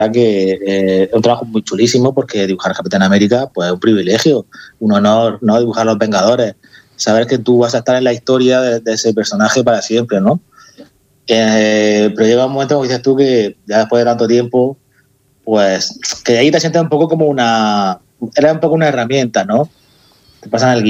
que es un trabajo muy chulísimo, porque dibujar Capitán América pues es un privilegio, un honor, ¿no? Dibujar a los Vengadores, saber que tú vas a estar en la historia de ese personaje para siempre, ¿no? Pero llega un momento, como dices tú, que ya después de tanto tiempo, pues que ahí te sientes un poco como era un poco una herramienta, ¿no? Te pasan el